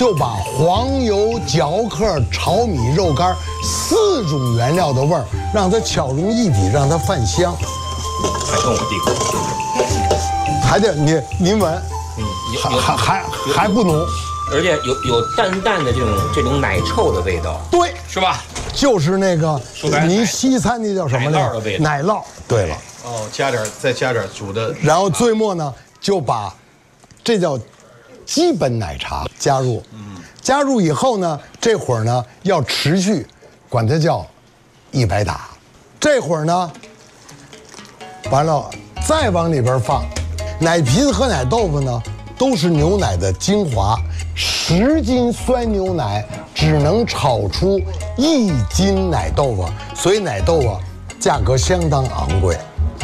就把黄油、嚼克、炒米、肉干4种原料的味儿，让它巧融一体，让它饭香。 还跟我弟哥， 还得您闻，还不浓， 而且有淡淡的这种奶臭的味道， 对， 是吧？ 就是那个您西餐那叫什么来着？奶酪。对了， 哦，再加点煮的， 然后最末呢就把这叫基本奶茶加入，加入以后呢，这会儿呢要持续，管它叫100打，这会儿呢，完了再往里边放奶皮子和奶豆腐呢，都是牛奶的精华，10斤酸牛奶只能炒出1斤奶豆腐，所以奶豆腐价格相当昂贵。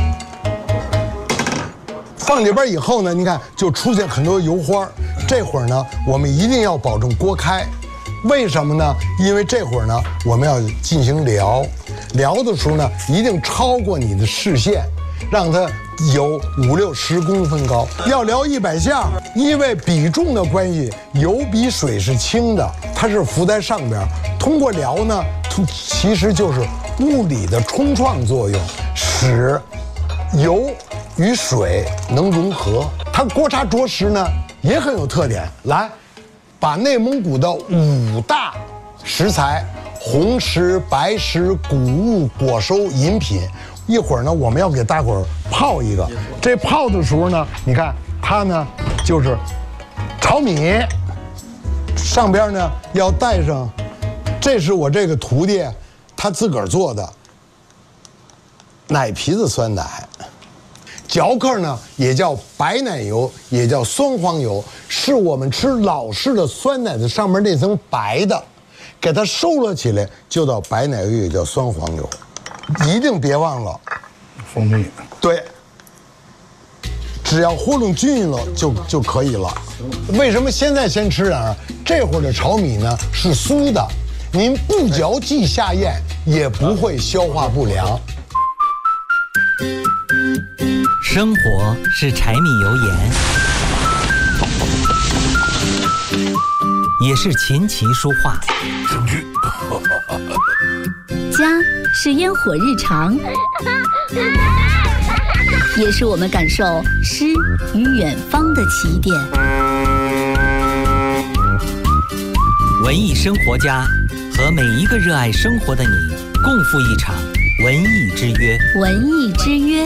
放里边以后呢，你看就出现很多油花。这会儿呢，我们一定要保证锅开，为什么呢？因为这会儿呢，我们要进行燎的时候呢，一定超过你的视线，让它有5、6、10公分高。要燎100下，因为比重的关系，油比水是轻的，它是浮在上边。通过燎呢，其实就是物理的冲撞作用，使油与水能融合。它锅渣着实呢也很有特点。来，把内蒙古的5大食材：红石、白石、谷物、果收、饮品。一会儿呢，我们要给大伙儿泡一个。这泡的时候呢，你看它呢就是炒米，上边呢要带上，这是我这个徒弟他自个儿做的奶皮子酸奶。嚼克呢也叫白奶油，也叫酸黄油，是我们吃老式的酸奶的上面那层白的，给它收了起来，就叫白奶油，也叫酸黄油。一定别忘了蜂蜜。 对，只要和弄均匀了就可以了。为什么现在先吃点儿？这会儿的炒米呢是酥的，您不嚼既下咽，也不会消化不良。 生活是柴米油盐，也是琴棋书画。 家是烟火日常，也是我们感受诗与远方的起点。 文艺生活家和每一个热爱生活的你，共赴一场文艺之约。 文艺之约。